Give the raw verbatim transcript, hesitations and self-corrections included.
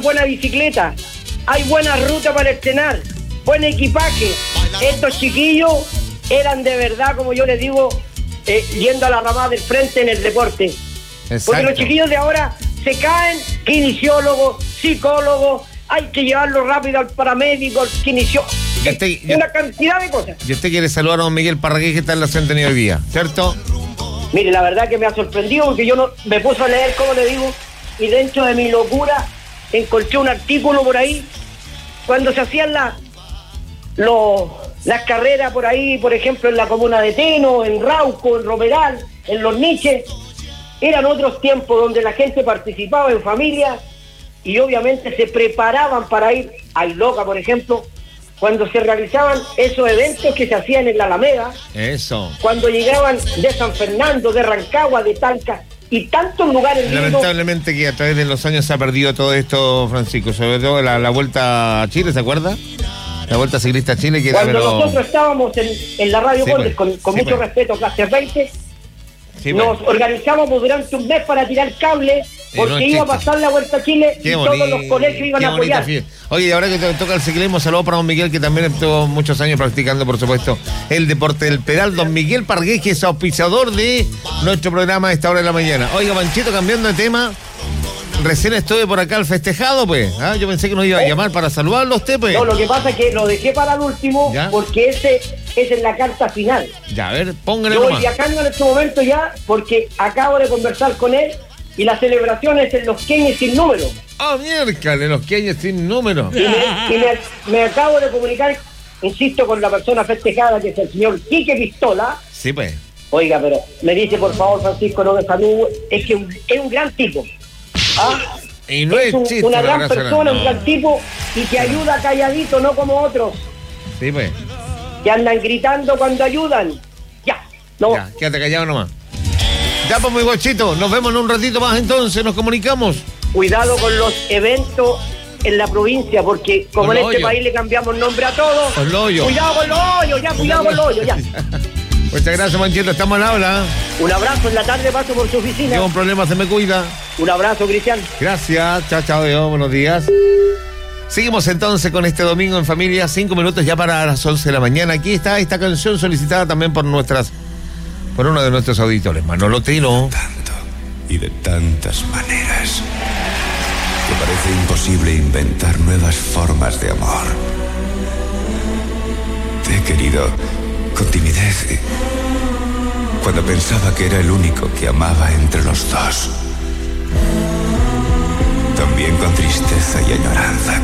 buena bicicleta, hay buenas rutas para estrenar, buen equipaje. Estos chiquillos eran de verdad, como yo les digo, eh, yendo a la ramada del frente en el deporte. Exacto. Porque los chiquillos de ahora se caen, kinesiólogos, psicólogos, hay que llevarlo rápido al paramédico, al kinesiólogo, una cantidad de cosas. Y usted quiere saludar a don Miguel Parragués, que está en la Centenio hoy día, ¿cierto? Mire, la verdad que me ha sorprendido porque yo no me puse a leer, como le digo, y dentro de mi locura encontré un artículo por ahí cuando se hacían las los, las carreras por ahí, por ejemplo en la comuna de Teno, en Rauco, en Romeral, en Los Niches. Eran otros tiempos donde la gente participaba en familia y obviamente se preparaban para ir a Iloca, por ejemplo, cuando se realizaban esos eventos que se hacían en la Alameda. Eso. Cuando llegaban de San Fernando, de Rancagua, de Talca y tantos lugares. Lamentablemente lindos. Que a través de los años se ha perdido todo esto, Francisco, sobre todo la, la Vuelta a Chile, ¿se acuerda? La Vuelta Ciclista a Chile. Que cuando era, pero... nosotros estábamos en, en la Radio sí, Condes, pues. con, con sí, mucho pues. respeto, clase veinte, sí, nos pues. organizamos durante un mes para tirar cable, porque no iba a pasar la Vuelta a Chile. Qué y bonito, todos los colegios iban a apoyar. Fiesta. Oye, y ahora que te toca el ciclismo, saludos para don Miguel, que también estuvo muchos años practicando, por supuesto, el deporte del pedal. Don Miguel Parragués, que es auspiciador de nuestro programa a esta hora de la mañana. Oiga, Panchito, cambiando de tema, recién estuve por acá al festejado, pues. ¿Ah? Yo pensé que nos iba a llamar para saludarlo a usted, pues. No, lo que pasa es que lo dejé para el último, ¿ya? Porque ese esa es la carta final. Ya, a ver, póngale. Yo voy viajando en este momento ya, porque acabo de conversar con él y las celebraciones en los Queñes sin número. Ah, oh, miércale, los Queñes sin número. Y, me, y me, me acabo de comunicar, insisto, con la persona festejada, que es el señor Quique Pistola. Sí, pues. Oiga, pero me dice, por favor, Francisco, no me salude. Es que un, es un gran tipo. ¿Ah? Y no es, es un, chiste, una gran persona, no. un gran tipo, y que ayuda calladito, no como otros. Sí, pues. Que andan gritando cuando ayudan. Ya, no. Ya, quédate callado nomás. Ya, pues, muy guachito, nos vemos en un ratito más entonces, nos comunicamos. Cuidado con los eventos en la provincia, porque como con en este hoyo. País le cambiamos nombre a todos. Con los hoyos. Cuidado con los hoyos, ya, cuidado con los hoyos, ya. Muchas gracias, Manchito, estamos al habla. Un abrazo, en la tarde paso por su oficina. Tengo un problema, se me cuida. Un abrazo, Cristian. Gracias, chao, chao, Dios, buenos días. Seguimos entonces con este domingo en familia, cinco minutos ya para las once de la mañana. Aquí está esta canción solicitada también por nuestras, por uno de nuestros auditores, Manolo Tino. Tanto y de tantas maneras que parece imposible inventar nuevas formas de amor. Te he querido con timidez cuando pensaba que era el único que amaba entre los dos. También con tristeza y añoranza